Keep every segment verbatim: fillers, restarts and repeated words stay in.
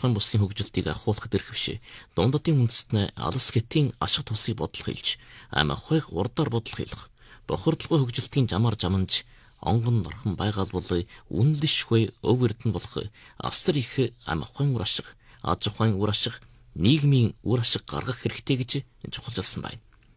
ухаан бүсийн хөгжилтийг ахуулахад эрхвшээ. Дундадын үндэстнээ алс гэтийн ашиг тусыг бодлого хэлж, ам ахыг урдаар бодлого хэлэх. Бохирдлогын хөгжилтийн жамаар жаманж, онгон норхон байгаал болой үнэлшгүй өв эрдэн болох астар их ам ахын үр ашиг, аж ахуйн үр ашиг, нийгмийн үр ашиг гаргах хэрэгтэй гэж чухалчилсан байна.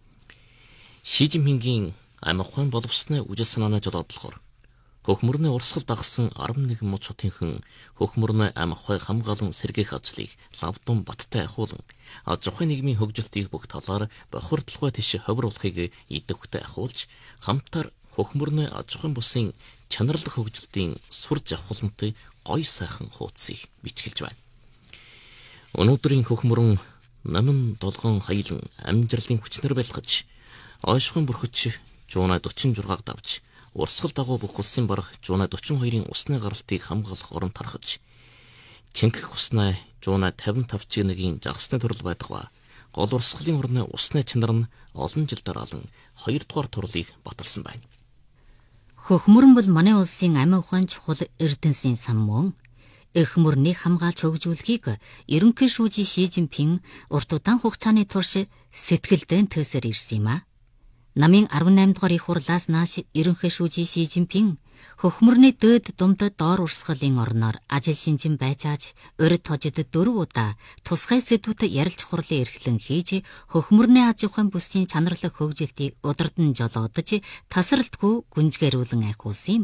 Ши Жинпингийн ам ахын боловсны үжил санааны жолоодлогоор хөхмөрний урсгал дагсан арван нэгэн муж хотынхан хөхмөрний ам ахыг хамгаалан сэргээх ажлыг лавдун баттай ахуулан аж ахуйн нийгмийн хөгжилтийг бүх талаар бохирдлогоо тийш ховруулахыг идэвхтэй ахуулж хамтар хөхмөрний аж ахуйн бүсийн чанарлах хөгжилтийн сур жавхлантай гой сайхан хуудсыг бичгэлж байна. Өнөөдрийн хөхмөрөн намын долгон хаялан амжилтын хүчнэр байлгаж ойшхон бүрхэж жуунаа дөрвөн жургааг давж урсгал дагуу бүх улсын барах жуунаа дөрвөн хоёрын усны гаралтыг хамгаалах орон тархаж тэнхэх уснаа жуунаа тавин тавь чигээр жагсны төрөл байдаг ба гол урсгалын орны усны чанар нь олон жил дараалан хоёрдугаар турлыг баталсан байна. Хөхмөрөн бол манай улсын амин ухаан чухал эрдэнсийн сан мөн эх мөрнийг хамгаалж хөгжүүлэхийг ерөнхий шүүжи Ши Жинпин урт удаан хугацааны турш сэтгэлдэн төсөр ирсэн юм а. Намын арван наймд дугаар их хурлаас нааш ерөнхий шүүжи Ши Жинпин хөхмөрний дөөд думдад доор урсгалын орноор ажил шинжин байцааж урд хожид дөрөв удаа тусгай сэдвүүдэд ярилж хурлын эрхлэн хийж хөхмөрний аж ахуйн бүсийн чанарлах хөгжилтийг удирдан жолоодож тасралтгүй гүнзгээрүүлэн ахиулсан юм.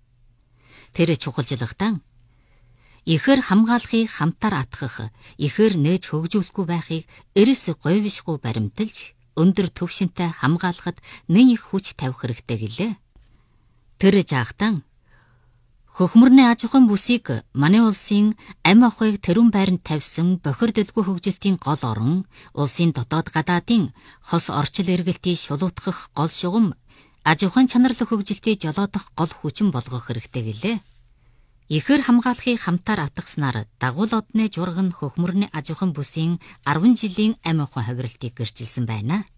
Тэр чухалжлагтан ихэр хамгаалахыг хамтар атгах, ихэр нээж хөгжүүлэхгүй байхыг эрс говьшгүй баримталж өндөр төвшөнтэй хамгаалахад нэн их хүч тавих хэрэгтэй гэлээ. Тэр жаахтан хөхмөрний аж ахуйн бүсийг манай улсын ам ахуйг тэрүүн байранд тавьсан бохирдолгүй хөгжилтийн гол орон, улсын дотоод гадаадын хос орчил эргэлтийг шулуутгах гол шугам, аж ахуйн чанарлах хөгжилтийг жолоодох гол хүчин болгох хэрэгтэй гэлээ. Ихэр хамгаалахыг хамтар атгахснаар дагуул одны жураг нь хөхмөрний аж ахуйн бүсийн арван жилийн ам ахуйн хувиралтыг гэрчилсэн байна.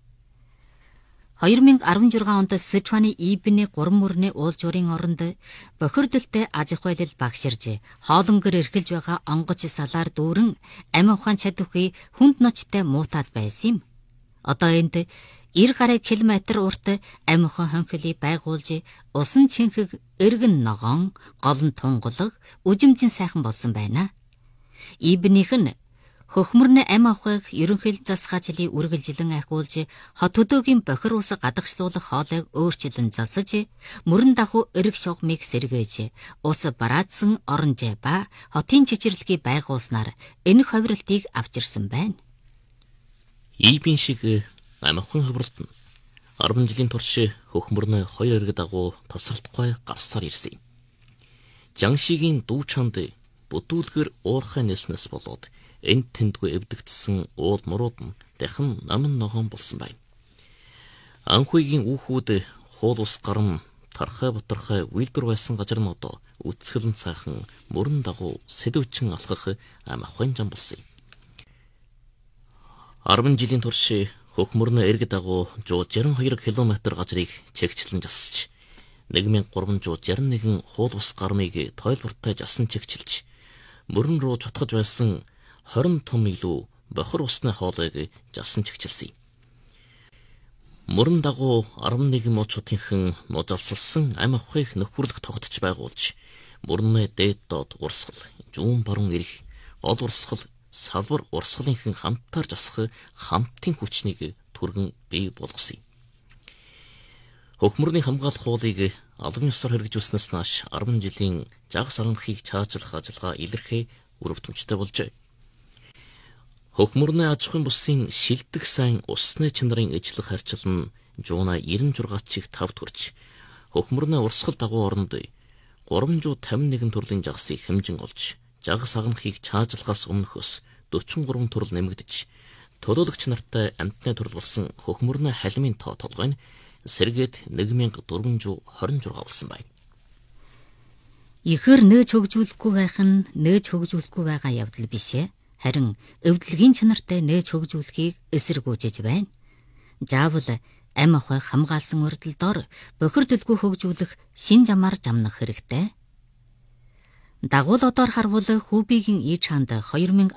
хоёр мянга арван жургаан онд Сычуаны Ибний гурван мөрний уулжуурын оронд бохирдолтой аж ахуйлал багширж, хоолонгор эрхэлж байгаа онгоц салаар дүүрэн ам ахуйн чадварыг хүнд ночтой муутаад байсан юм. Одоо энд нэр гаруй километр урт ам ахуйн хонхилыг байгуулж, усан чинхэг эргэн ногоон, голн тунгалаг, үжимжин сайхан болсон байна. Ибнийх нь хөхмөрний ам ахуйг ерөнхий засгаажлыг үргэлжлэн ахиулж, хот хөдөөгийн бохир ус гадагшлуулах хоолойг өөрчлөн засаж, мөрөн даху эрг шугамыг сэргээж, ус бараадсан оронжээ ба хотын чичирлэгийг байгуулснаар энэ хувиралтыг авчирсан байна. Ибн шиг ам ахуйн хувиралт нь арван жилийн турш хөхмөрний хоёр эрг дагуу тасралтгүй гарсаар ирсэн юм. Жангшигийн дүү чанд бүдүүлгэр уурхай нэснэс болоод энд тэндгүй эвдэгдсэн уул нурууд нь дахин намын ногоон болсон байна. Анхүйгийн үүхүүд хуул ус гарам тархай бутархай үйлдвэр байсан газар нь одоо үцгэлэн цаахан мөрөн дагуу сэдвчин алхах ам ахуйн зам болсон юм. арван жилийн турш хөхмөрний эрг дагуу жуужирэн хоёр километр газрыг чигчлэн жасж, нэг мянга гурван жүз жарим нэгэн хуул ус гармыг тойлбортой жасан чигчилж, мөрөн рүү чутгаж байсан хорин том илүү бохир усны хоолойг жасан чигчилсэн юм. Мөрөн дагуу арван нэгэн муж хотынхан нужалсалсан ам ахуйг нөхөрлөх тогтож байгуулж, мөрний дээд доод урсгал, зүүн баруун эрх, гол урсгал, салбар урсгалынхан хамтаар жасах хамтын хүчнийг түргэн бий болгосон юм. Хөхмөрний хамгаалах хуулийг албан ёсоор хэрэгжүүлснээс нааш арван жилийн жагс аранхыг чаачлах ажиллагаа илэрхий өрөвдмжтэй болжээ. Хөхмөрний аж ахуйн бүсийн шилдэг сайн усны чанарын ижлэх харьцал нь жуунаа девяносто шесть чиг тав төрж, хөхмөрний урсгал дагуу оронд гурван жүз тавин нэгэн төрлийн жагсыг хэмжин олж, жагс аранхыг чаажлахаас өмнөхөөс дөрвөн гурван төрөл нэмэгдэж, төлөөлөгч нартай амтны төрөл болсон хөхмөрний халимын тоо толгой нь сэргээд нэг мянга дөрвөн жүз хорин шесть болсон байна. Ихэр нээж хөгжүүлэхгүй байх нь нээж хөгжүүлэхгүй байгаа явдал биш ээ. Харин эвдлэгийн чанартай нээж хөгжүүлэхийг эсэргүүцэж байна. Заавал ам ахуйг хамгаалсан урдалдоор бохирдолгүй хөгжүүлэх шин замаар жамнах хэрэгтэй. Дагуул одоор харвал Хүүбигийн ий чанд хоёр мянга